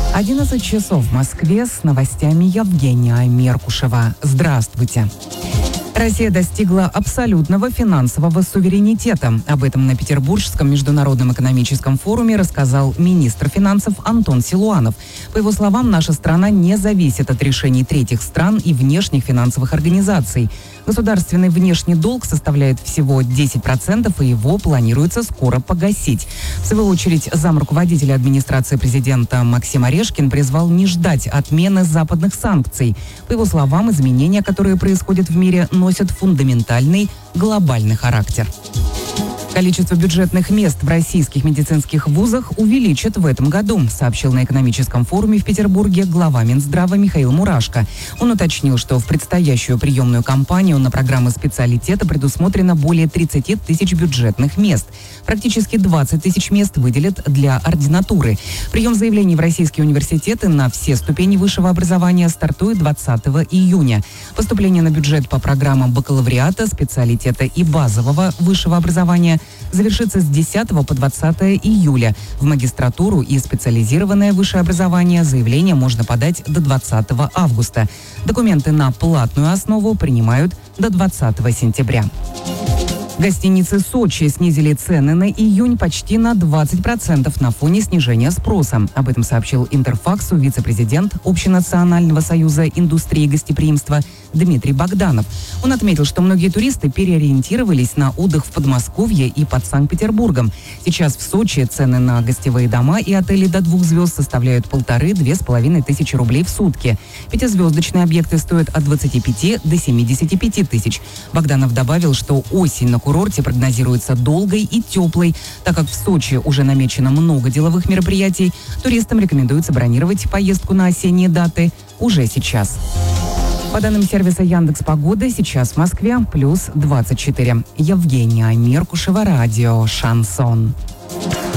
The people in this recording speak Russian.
11 часов в Москве, с новостями Евгения Меркушева. Здравствуйте. Россия достигла абсолютного финансового суверенитета. Об этом на Петербургском международном экономическом форуме рассказал министр финансов Антон Силуанов. По его словам, наша страна не зависит от решений третьих стран и внешних финансовых организаций. Государственный внешний долг составляет всего 10%, и его планируется скоро погасить. В свою очередь, замруководителя администрации президента Максим Орешкин призвал не ждать отмены западных санкций. По его словам, изменения, которые происходят в мире, носят фундаментальный глобальный характер. Количество бюджетных мест в российских медицинских вузах увеличат в этом году, сообщил на экономическом форуме в Петербурге глава Минздрава Михаил Мурашко. Он уточнил, что в предстоящую приемную кампанию на программы специалитета предусмотрено более 30 тысяч бюджетных мест. Практически 20 тысяч мест выделят для ординатуры. Прием заявлений в российские университеты на все ступени высшего образования стартует 20 июня. Поступление на бюджет по программам бакалавриата, специалитета и базового высшего образования завершится с 10 по 20 июля. В магистратуру и специализированное высшее образование заявление можно подать до 20 августа. Документы на платную основу принимают до 20 сентября. Гостиницы Сочи снизили цены на июнь почти на 20% на фоне снижения спроса. Об этом сообщил Интерфаксу вице-президент Общенационального союза индустрии гостеприимства Дмитрий Богданов. Он отметил, что многие туристы переориентировались на отдых в Подмосковье и под Санкт-Петербургом. Сейчас в Сочи цены на гостевые дома и отели до 2 звезд составляют 1,5–2,5 тысячи рублей в сутки. Пятизвездочные объекты стоят от 25 до 75 тысяч. Богданов добавил, что осень на курорте прогнозируется долгой и теплой. Так как в Сочи уже намечено много деловых мероприятий, туристам рекомендуется бронировать поездку на осенние даты уже сейчас. По данным сервиса Яндекс.Погода, сейчас в Москве плюс 24. Евгения Меркушева, радио «Шансон».